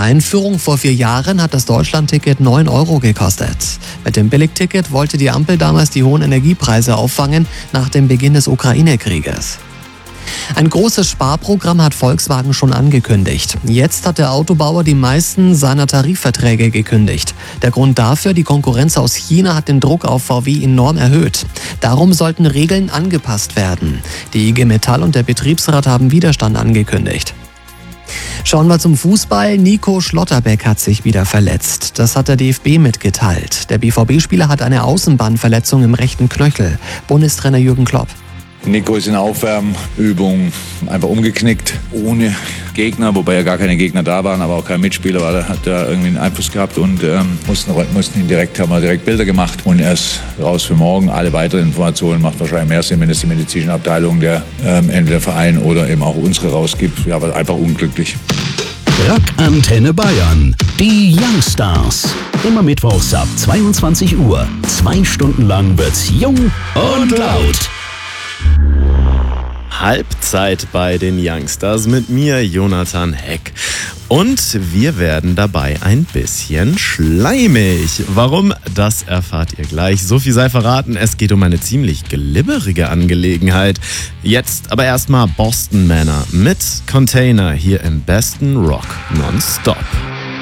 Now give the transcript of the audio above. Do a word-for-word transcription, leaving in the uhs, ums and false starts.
Einführung vor vier Jahren hat das Deutschlandticket neun Euro gekostet. Mit dem Billigticket wollte die Ampel damals die hohen Energiepreise auffangen nach dem Beginn des Ukraine-Krieges. Ein großes Sparprogramm hat Volkswagen schon angekündigt. Jetzt hat der Autobauer die meisten seiner Tarifverträge gekündigt. Der Grund dafür, die Konkurrenz aus China hat den Druck auf V W enorm erhöht. Darum sollten Regeln angepasst werden. Die I G Metall und der Betriebsrat haben Widerstand angekündigt. Schauen wir zum Fußball. Nico Schlotterbeck hat sich wieder verletzt. Das hat der D F B mitgeteilt. Der B V B-Spieler hat eine Außenbandverletzung im rechten Knöchel. Bundestrainer Jürgen Klopp. Nico ist in der Aufwärmübung einfach umgeknickt, ohne Gegner, wobei ja gar keine Gegner da waren, aber auch kein Mitspieler, weil er hat da irgendwie einen Einfluss gehabt und ähm, mussten, mussten ihn direkt, haben wir direkt Bilder gemacht und er ist raus für morgen. Alle weiteren Informationen macht wahrscheinlich mehr Sinn, wenn es die medizinische Abteilung der ähm, entweder Verein oder eben auch unsere rausgibt. Ja, aber einfach unglücklich. Rockantenne Bayern, die Youngstars. Immer mittwochs ab zweiundzwanzig Uhr. Zwei Stunden lang wird's jung und laut. Halbzeit bei den Youngstars mit mir, Jonathan Heck. Und wir werden dabei ein bisschen schleimig. Warum, das erfahrt ihr gleich. So viel sei verraten, es geht um eine ziemlich glibberige Angelegenheit. Jetzt aber erstmal Boston Manor mit Container hier im besten Rock nonstop.